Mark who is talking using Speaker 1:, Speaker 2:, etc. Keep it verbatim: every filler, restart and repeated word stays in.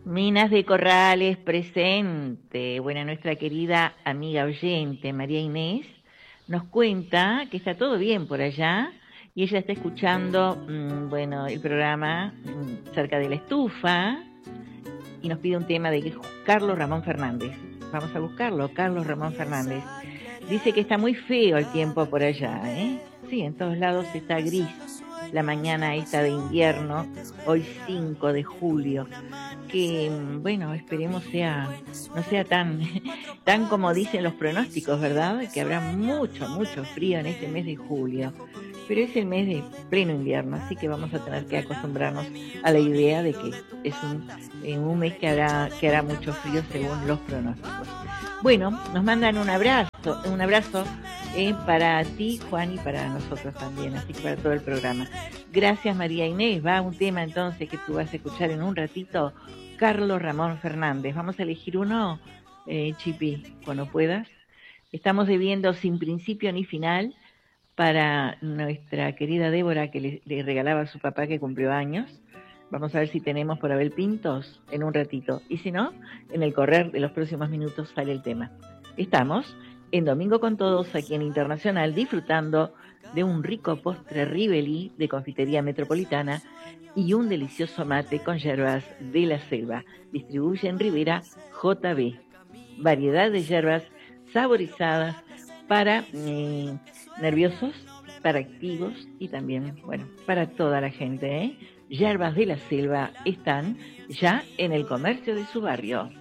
Speaker 1: Minas de Corrales presente. Bueno, nuestra querida amiga oyente, María Inés, nos cuenta que está todo bien por allá y ella está escuchando, mmm, bueno, el programa mmm, cerca de la estufa y nos pide un tema de Carlos Ramón Fernández. Vamos a buscarlo, Carlos Ramón Fernández. Dice que está muy feo el tiempo por allá, ¿eh? Sí, en todos lados está gris. La mañana esta de invierno, hoy cinco de julio, que bueno, esperemos sea, no sea tan, tan como dicen los pronósticos, ¿verdad? Que habrá mucho, mucho frío en este mes de julio, pero es el mes de pleno invierno, así que vamos a tener que acostumbrarnos a la idea de que es un, en un mes que hará, que hará mucho frío según los pronósticos. Bueno, nos mandan un abrazo, un abrazo eh, para ti, Juan, y para nosotros también, así que para todo el programa. Gracias, María Inés. Va un tema entonces que tú vas a escuchar en un ratito, Carlos Ramón Fernández. Vamos a elegir uno, eh, Chipi, cuando puedas. Estamos debiendo Sin Principio ni Final para nuestra querida Débora, que le, le regalaba a su papá que cumplió años. Vamos a ver si tenemos por Abel Pintos en un ratito. Y si no, en el correr de los próximos minutos sale el tema. Estamos en Domingo con Todos, aquí en Internacional, disfrutando de un rico postre Riveli de Confitería Metropolitana y un delicioso mate con hierbas de la selva. Distribuye en Rivera J B. Variedad de hierbas saborizadas para eh, nerviosos, para activos y también, bueno, para toda la gente, ¿eh? Hierbas de la selva están ya en el comercio de su barrio.